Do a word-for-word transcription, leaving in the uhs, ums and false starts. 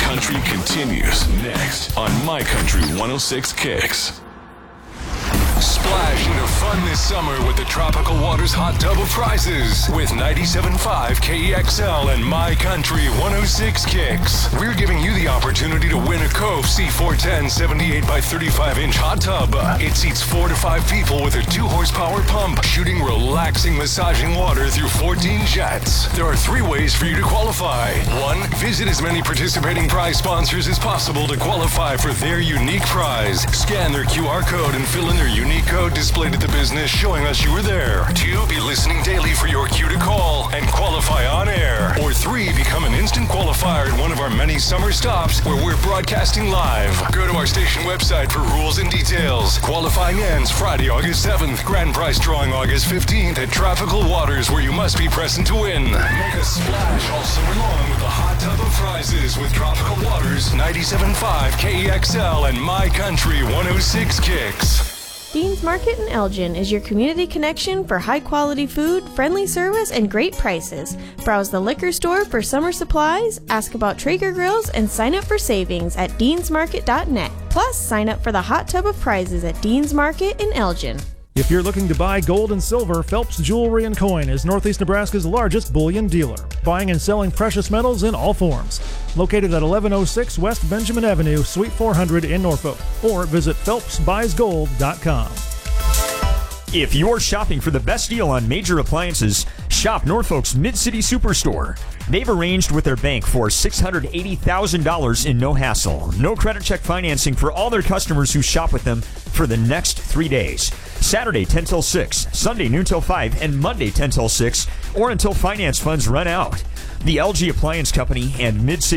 Country continues next on My Country one oh six Kicks. Splash into fun this summer with the Tropical Waters Hot Tub of Prizes with ninety-seven point five K E X L and My Country one oh six Kicks. We're giving you the opportunity to win a Cove C four ten seventy-eight by thirty-five inch hot tub. It seats four to five people with a two horsepower pump, shooting relaxing, massaging water through fourteen jets. There are three ways for you to qualify. One, visit as many participating prize sponsors as possible to qualify for their unique prize. Scan their Q R code and fill in their unique code displayed at the business showing us you were there. Two, be listening daily for your cue to call and qualify on air. Or three, become an instant qualifier at one of our many summer stops where we're broadcasting live. Go to our station website for rules and details. Qualifying ends Friday, August seventh. Grand prize drawing August fifteenth at Tropical Waters, where you must be present to win. Make a splash all summer long with the hot tub of prizes with Tropical Waters, ninety-seven point five K E X L and My Country one oh six Kicks. Dean's Market in Elgin is your community connection for high-quality food, friendly service, and great prices. Browse the liquor store for summer supplies, ask about Traeger grills, and sign up for savings at deans market dot net. Plus, sign up for the hot tub of prizes at Dean's Market in Elgin. If you're looking to buy gold and silver, Phelps Jewelry and Coin is Northeast Nebraska's largest bullion dealer, buying and selling precious metals in all forms. Located at eleven oh six West Benjamin Avenue, Suite four hundred in Norfolk, or visit phelps buys gold dot com. If you're shopping for the best deal on major appliances, shop Norfolk's Mid-City Superstore. They've arranged with their bank for six hundred eighty thousand dollars in no hassle, no credit check financing for all their customers who shop with them for the next three days. Saturday ten till six, Sunday noon till five, and Monday ten till six, or until finance funds run out. The L G Appliance Company and Mid-City